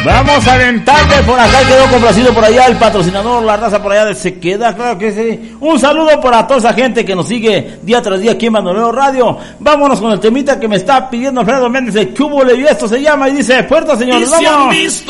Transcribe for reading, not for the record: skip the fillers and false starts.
Vamos a aventarle por acá, quedó complacido por allá el patrocinador, la raza por allá de Sequeda, claro que sí. Un saludo para toda esa gente que nos sigue día tras día aquí en Bandolero Radio. Vámonos con el temita que me está pidiendo Alfredo Méndez, el Cubo y esto se llama y dice, puerta señores, vamos.